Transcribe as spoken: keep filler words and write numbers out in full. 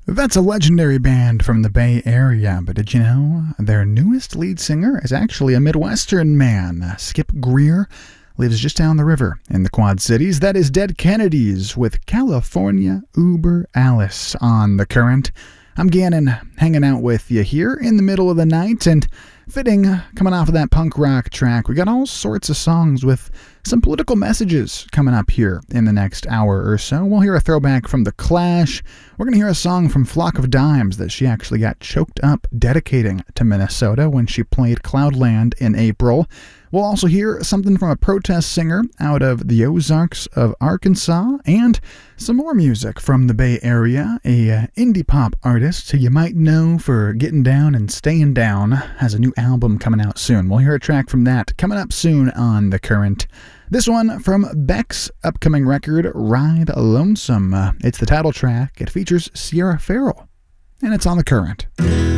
That's a legendary band from the Bay Area, but did you know their newest lead singer is actually a Midwestern man? Skip Greer lives just down the river in the Quad Cities. That is Dead Kennedys with California Uber Alice on The Current. I'm Gannon, hanging out with you here in the middle of the night, and fitting, coming off of that punk rock track, we got all sorts of songs with some political messages coming up here in the next hour or so. We'll hear a throwback from The Clash. We're going to hear a song from Flock of Dimes that she actually got choked up dedicating to Minnesota when she played Cloudland in April. We'll also hear something from a protest singer out of the Ozarks of Arkansas, and some more music from the Bay Area. A uh, indie pop artist who you might know for getting down and staying down has a new album coming out soon. We'll hear a track from that coming up soon on The Current. This one from Beck's upcoming record, Ride Lonesome. Uh, it's the title track. It features Sierra Farrell, and it's on The Current.